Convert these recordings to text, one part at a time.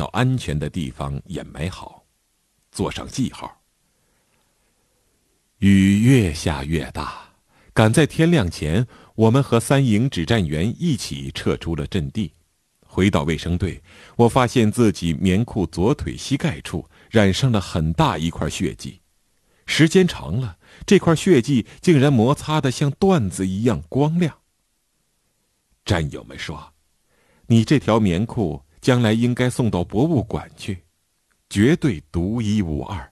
到安全的地方掩埋好，做上记号。雨越下越大，赶在天亮前，我们和3营指战员一起撤出了阵地。回到卫生队，我发现自己棉裤左腿膝盖处染上了很大一块血迹，时间长了，这块血迹竟然摩擦得像缎子一样光亮。战友们说，你这条棉裤将来应该送到博物馆去，绝对独一无二。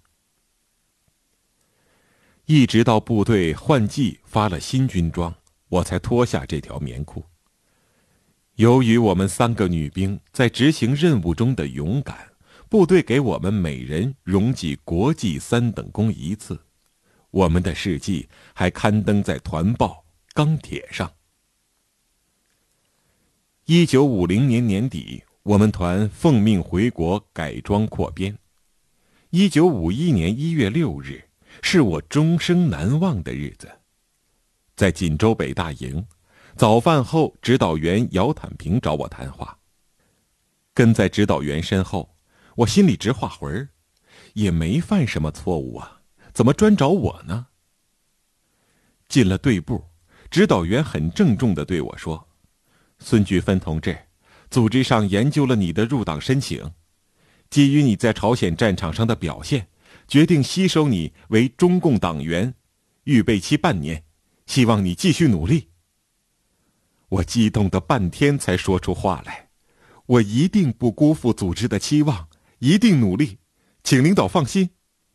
一直到部队换季发了新军装，我才脱下这条棉裤。由于我们3个女兵在执行任务中的勇敢，部队给我们每人荣记国际3等功1次，我们的事迹还刊登在团报《钢铁》上。1950年年底，我们团奉命回国改装扩编。1951年1月6日，是我终生难忘的日子。在锦州北大营，早饭后，指导员姚坦平找我谈话。跟在指导员身后，我心里直画魂儿，也没犯什么错误啊，怎么专找我呢？进了队部，指导员很郑重地对我说：“孙菊芬同志，组织上研究了你的入党申请，基于你在朝鲜战场上的表现，决定吸收你为中共党员，预备期半年，希望你继续努力。”我激动的半天才说出话来，我一定不辜负组织的期望，一定努力，请领导放心。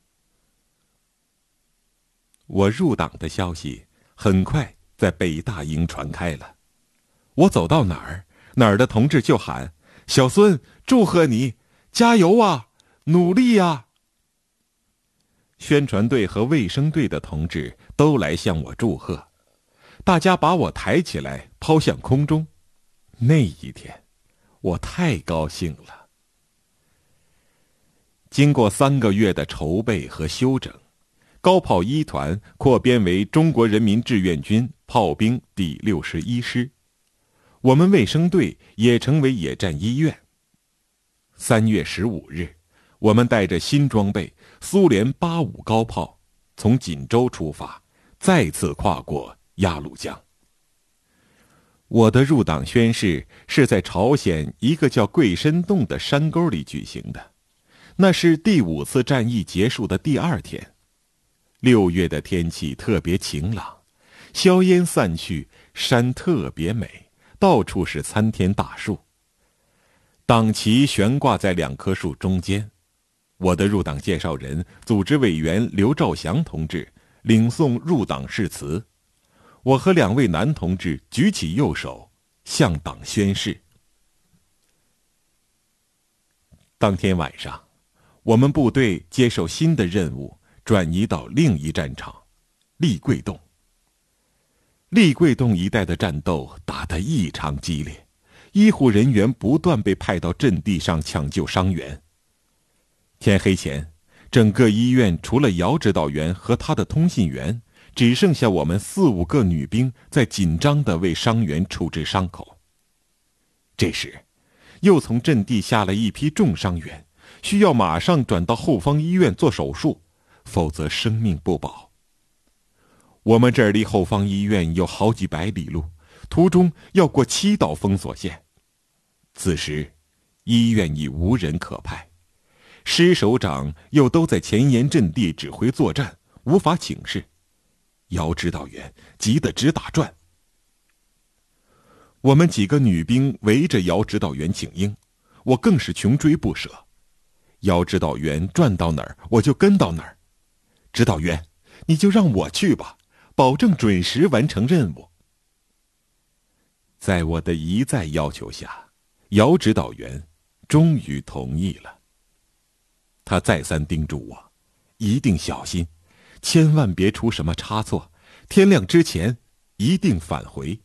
我入党的消息很快在北大营传开了，我走到哪儿，哪儿的同志就喊：“小孙，祝贺你，加油啊，努力啊！”宣传队和卫生队的同志都来向我祝贺。大家把我抬起来抛向空中，那一天我太高兴了。经过3个月的筹备和休整，高炮1团扩编为中国人民志愿军炮兵第61师，我们卫生队也成为野战医院。3月15日，我们带着新装备苏联85高炮从锦州出发，再次跨过鸭绿江。我的入党宣誓是在朝鲜一个叫桂深洞的山沟里举行的，那是第5次战役结束的第2天。6月的天气特别晴朗，硝烟散去，山特别美，到处是参天大树。党旗悬挂在2棵树中间，我的入党介绍人、组织委员刘兆祥同志领诵入党誓词。我和2位男同志举起右手，向党宣誓。当天晚上，我们部队接受新的任务，转移到另一战场——立桂洞。立桂洞一带的战斗打得异常激烈，医护人员不断被派到阵地上抢救伤员。天黑前，整个医院除了姚指导员和他的通信员，只剩下我们4、5个女兵在紧张地为伤员处置伤口。这时，又从阵地下来一批重伤员，需要马上转到后方医院做手术，否则生命不保。我们这儿离后方医院有好几百里路，途中要过7道封锁线。此时，医院已无人可派，师首长又都在前沿阵地指挥作战，无法请示。姚指导员急得直打转。我们几个女兵围着姚指导员请缨，我更是穷追不舍。姚指导员转到哪儿，我就跟到哪儿。指导员，你就让我去吧，保证准时完成任务。在我的一再要求下，姚指导员终于同意了。他再三叮嘱我，一定小心，千万别出什么差错，天亮之前一定返回。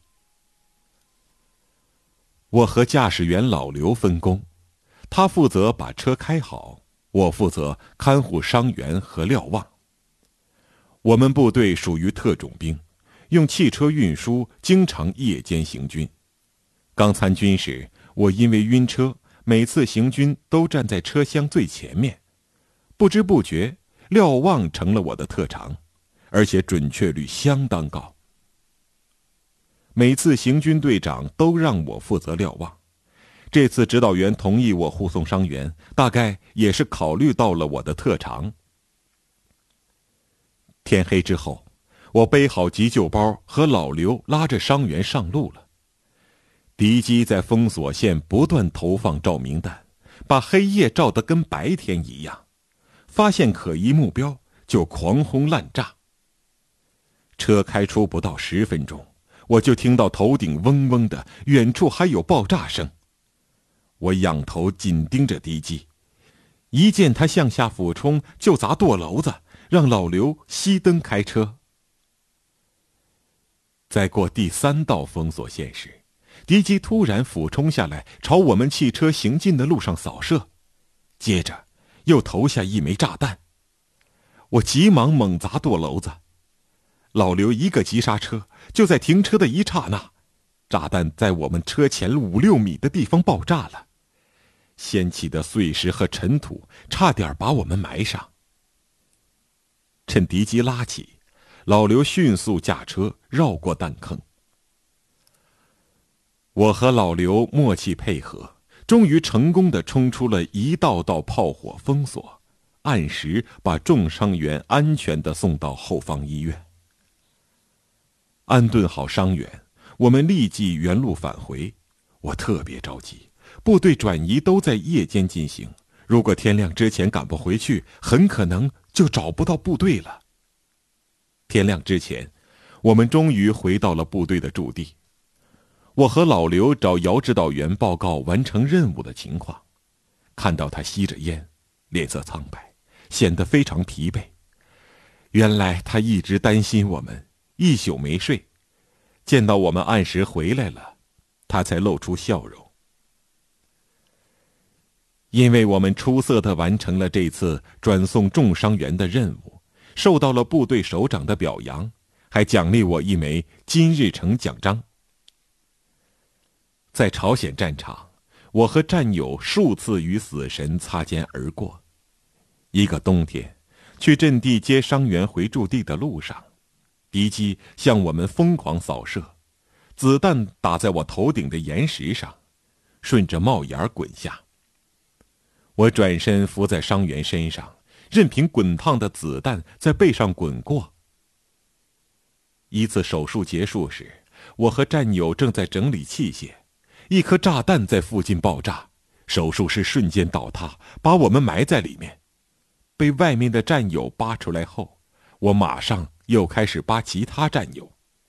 我和驾驶员老刘分工，他负责把车开好，我负责看护伤员和瞭望。我们部队属于特种兵，用汽车运输，经常夜间行军。刚参军时，我因为晕车， 每次行军都站在车厢最前面，不知不觉，瞭望成了我的特长，而且准确率相当高。每次行军队长都让我负责瞭望，这次指导员同意我护送伤员，大概也是考虑到了我的特长。天黑之后，我背好急救包，和老刘拉着伤员上路了。敌机在封锁线不断投放照明弹，把黑夜照得跟白天一样，发现可疑目标就狂轰滥炸。车开出不到10分钟，我就听到头顶嗡嗡的，远处还有爆炸声。我仰头紧盯着敌机，一见他向下俯冲就砸舵篓子，让老刘熄灯开车。在过第3道封锁线时，敌机突然俯冲下来，朝我们汽车行进的路上扫射，接着又投下1枚炸弹。我急忙猛砸舵篓子，老刘一个急刹车，就在停车的一刹那，炸弹在我们车前5、6米的地方爆炸了，掀起的碎石和尘土差点把我们埋上。趁敌机拉起，老刘迅速驾车绕过弹坑。我和老刘默契配合，终于成功地冲出了一道道炮火封锁，按时把重伤员安全地送到后方医院。安顿好伤员，我们立即原路返回。我特别着急，部队转移都在夜间进行，如果天亮之前赶不回去，很可能就找不到部队了。天亮之前，我们终于回到了部队的驻地。我和老刘找姚指导员报告完成任务的情况，看到他吸着烟，脸色苍白，显得非常疲惫。原来他一直担心我们，一宿没睡。见到我们按时回来了，他才露出笑容。因为我们出色地完成了这次转送重伤员的任务，受到了部队首长的表扬，还奖励我1枚金日成奖章。在朝鲜战场，我和战友数次与死神擦肩而过。一个冬天，去阵地接伤员回驻地的路上，敌机向我们疯狂扫射，子弹打在我头顶的岩石上，顺着帽檐滚下。我转身伏在伤员身上，任凭滚烫的子弹在背上滚过。一次手术结束时，我和战友正在整理器械，一颗炸弹在附近爆炸，手术室瞬间倒塌，把我们埋在里面。被外面的战友扒出来后，我马上又开始扒其他战友。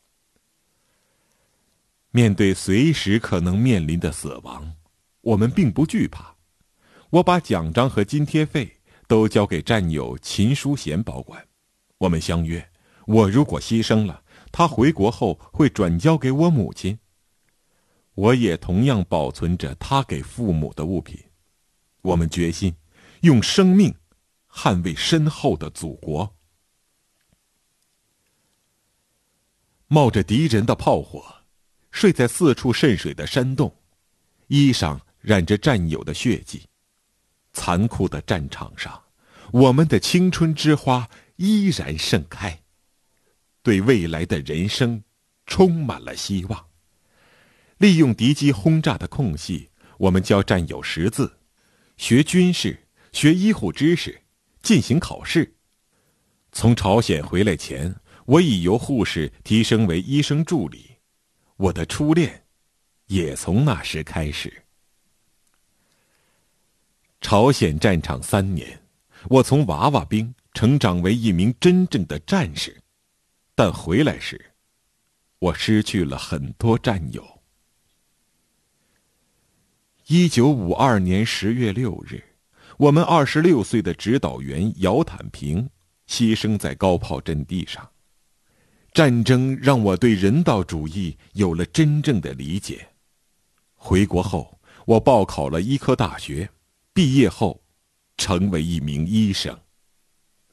面对随时可能面临的死亡，我们并不惧怕。我把奖章和津贴费都交给战友秦书贤保管。我们相约，我如果牺牲了，他回国后会转交给我母亲。我也同样保存着他给父母的物品。我们决心用生命捍卫身后的祖国。冒着敌人的炮火，睡在四处渗水的山洞，衣裳染着战友的血迹。残酷的战场上，我们的青春之花依然盛开，对未来的人生充满了希望。利用敌机轰炸的空隙，我们教战友识字，学军事，学医护知识，进行考试。从朝鲜回来前，我已由护士提升为医生助理。我的初恋也从那时开始。朝鲜战场3年，我从娃娃兵成长为一名真正的战士，但回来时，我失去了很多战友。1952年10月6日，我们26岁的指导员姚坦平牺牲在高炮阵地上。战争让我对人道主义有了真正的理解。回国后，我报考了医科大学，毕业后成为一名医生。